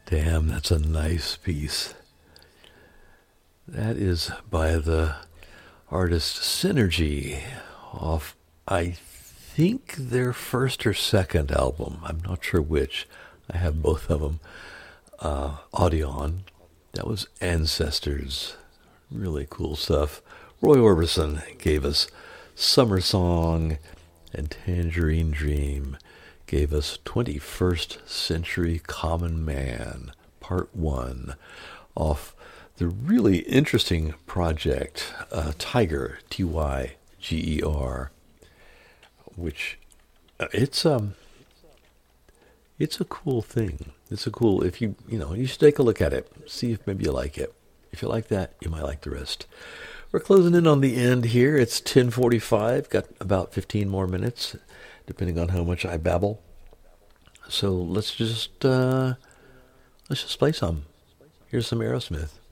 Damn, that's a nice piece. That is by the artist Synergy off, I think, their first or second album. I'm not sure which. I have both of them. Audion. That was Ancestors. Really cool stuff. Roy Orbison gave us Summer Song, and Tangerine Dream gave us 21st Century Common Man, Part 1, off the really interesting project, Tyger, Tyger, which it's a cool thing. It's a cool, if you should take a look at it, see if maybe you like it. If you like that, you might like the rest. We're closing in on the end here. It's 10:45. Got about 15 more minutes, depending on how much I babble. So let's just play some. Here's some Aerosmith.